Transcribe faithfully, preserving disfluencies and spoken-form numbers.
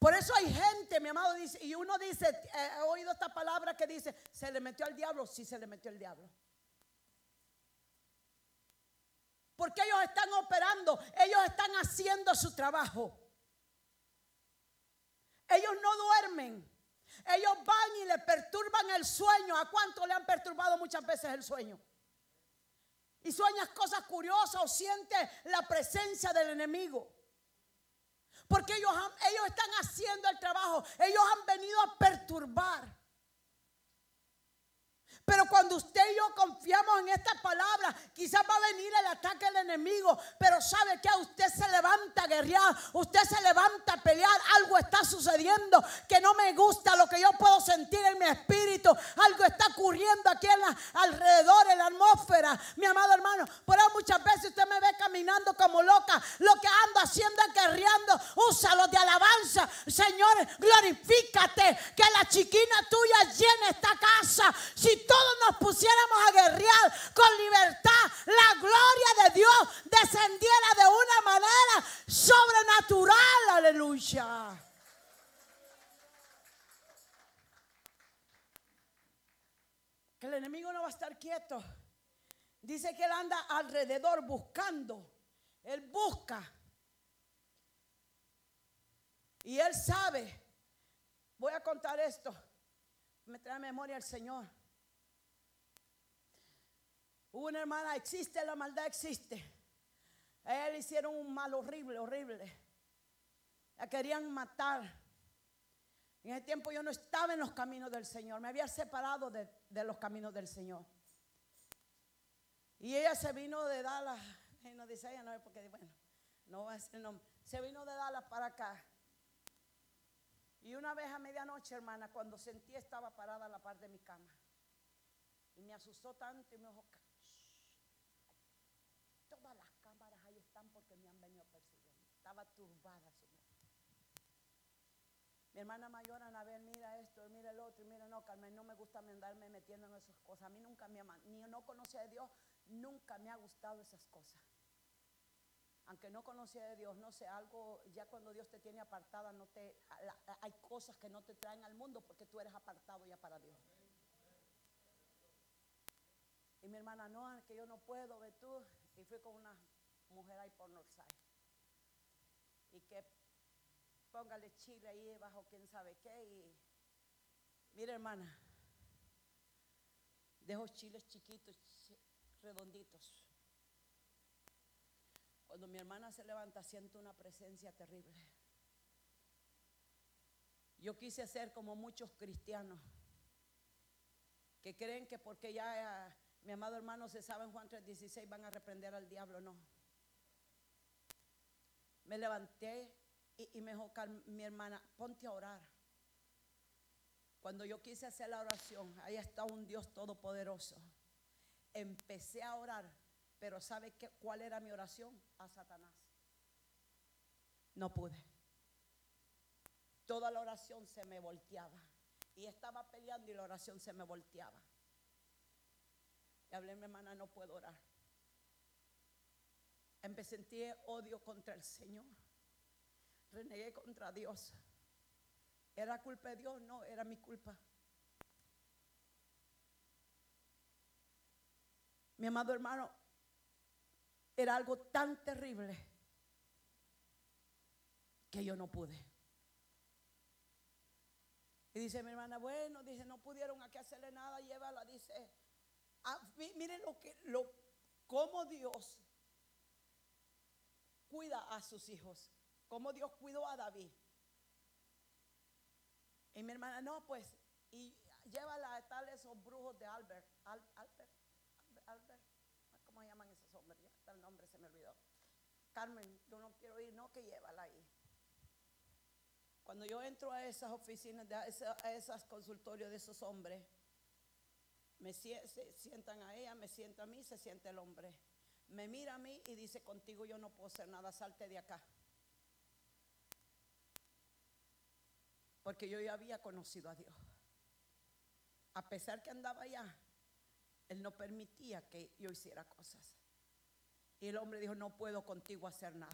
Por eso hay gente, mi amado, dice, y uno dice, eh, he oído esta palabra que dice, ¿se le metió al diablo? Sí, se le metió el diablo. Porque ellos están operando, ellos están haciendo su trabajo. Ellos no duermen. Ellos van y le perturban el sueño. ¿A cuánto le han perturbado muchas veces el sueño? Y sueñas cosas curiosas o sientes la presencia del enemigo. Porque ellos, han, ellos están haciendo el trabajo. Ellos han venido a perturbar. Pero cuando usted y yo confiamos en esta palabra, quizás va a venir el ataque del enemigo. Pero ¿sabe qué? Usted se levanta a guerrear. Usted se levanta a pelear. Algo está sucediendo que no me gusta, lo que yo puedo sentir en mi espíritu. Algo está ocurriendo aquí en la, alrededor, en la atmósfera. Mi amado hermano, por eso muchas veces usted me ve caminando como loca. Lo que ando haciendo es guerreando. Úsalo de alabanza. Señor, glorifícate. Que la chiquina tuya llene esta casa. Si todos nos pusiéramos a guerrear con libertad, la gloria de Dios descendiera de una manera sobrenatural. Aleluya. Que el enemigo no va a estar quieto. Dice que él anda alrededor buscando. Él busca. Y él sabe. Voy a contar esto. Me trae a memoria el Señor. Hubo una hermana, existe, la maldad existe. A él hicieron un mal horrible, horrible. La querían matar. En ese tiempo yo no estaba en los caminos del Señor. Me había separado de, de los caminos del Señor. Y ella se vino de Dallas. Y no dice ella, no, porque bueno, no va a ser el nombre. Se vino de Dallas para acá. Y una vez a medianoche, hermana, cuando sentí, estaba parada a la par de mi cama. Y me asustó tanto y me dijo, todas las cámaras ahí están porque me han venido persiguiendo. Estaba turbada su mente. Mi hermana mayor, Anabel, mira esto, mira el otro, y mira, no, Carmen, no me gusta andarme metiendo en esas cosas. A mí nunca me ama, ni no conocía de Dios, nunca me ha gustado esas cosas. Aunque no conocía de Dios, no sé, algo, ya cuando Dios te tiene apartada, no te, hay cosas que no te traen al mundo porque tú eres apartado ya para Dios. Y mi hermana, no, que yo no puedo, ve tú. Y fui con una mujer ahí por Northside. Y que póngale chile ahí bajo quién sabe qué. Y mira, hermana, de esos chiles chiquitos, redonditos. Cuando mi hermana se levanta, siento una presencia terrible. Yo quise ser como muchos cristianos que creen que porque ya... Eh, mi amado hermano, se sabe en Juan tres dieciséis van a reprender al diablo. No. Me levanté y, y me dijo mi hermana, ponte a orar. Cuando yo quise hacer la oración, ahí está un Dios todopoderoso. Empecé a orar, pero ¿sabe qué, cuál era mi oración? A Satanás. No pude. Toda la oración se me volteaba. Y estaba peleando y la oración se me volteaba. Y hablé, mi hermana, no puedo orar. Empecé a sentir odio contra el Señor. Renegué contra Dios. ¿Era culpa de Dios? No, era mi culpa. Mi amado hermano, era algo tan terrible que yo no pude. Y dice mi hermana, bueno, dice, no pudieron aquí hacerle nada, llévala, dice. Ah, miren lo que, lo, cómo Dios cuida a sus hijos, cómo Dios cuidó a David. Y mi hermana, no, pues, y llévala a tal esos brujos de Albert, Al, Albert, Albert, Albert, ¿cómo llaman esos hombres? Ya hasta el nombre se me olvidó. Carmen, yo no quiero ir, no, que llévala ahí. Cuando yo entro a esas oficinas, de, a, esas, a esos consultorios de esos hombres, me se sientan a ella, me siento a mí, se siente el hombre. Me mira a mí y dice, contigo yo no puedo hacer nada, salte de acá. Porque yo ya había conocido a Dios. A pesar que andaba allá, Él no permitía que yo hiciera cosas. Y el hombre dijo, no puedo contigo hacer nada.